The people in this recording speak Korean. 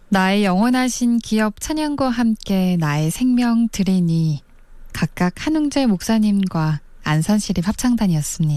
나의 영원하신 기업 찬양과 함께 나의 생명 드리니 각각 한웅재 목사님과 안산시립 합창단이었습니다.